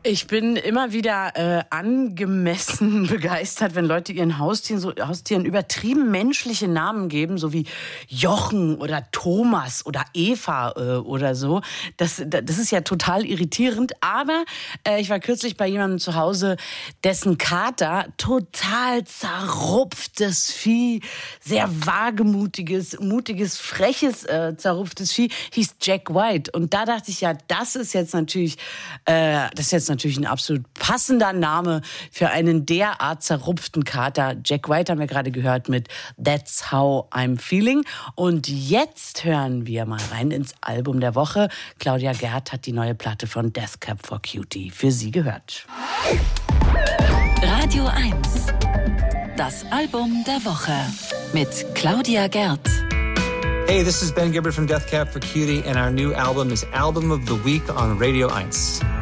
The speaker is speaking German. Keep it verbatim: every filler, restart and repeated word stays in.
Ich bin immer wieder äh, angemessen begeistert, wenn Leute ihren Haustieren, so, Haustieren übertrieben menschliche Namen geben, so wie Jochen oder Thomas oder Eva äh, oder so. Das, das ist ja total irritierend. Aber äh, ich war kürzlich bei jemandem zu Hause, dessen Kater total zerrupftes Vieh, sehr wagemutiges, mutiges, freches, äh, zerrupftes Vieh, hieß Jack White. Und da dachte ich, ja, das ist jetzt natürlich, äh, das ist jetzt natürlich ein absolut passender Name für einen derart zerrupften Kater. Jack White haben wir gerade gehört mit That's How I'm Feeling. Und jetzt hören wir mal rein ins Album der Woche. Claudia Gerd hat die neue Platte von Death Cab for Cutie für Sie gehört. Radio eins. Das Album der Woche mit Claudia Gerd. Hey, this is Ben Gibbard from Death Cab for Cutie, and our new album is Album of the Week on Radio eins.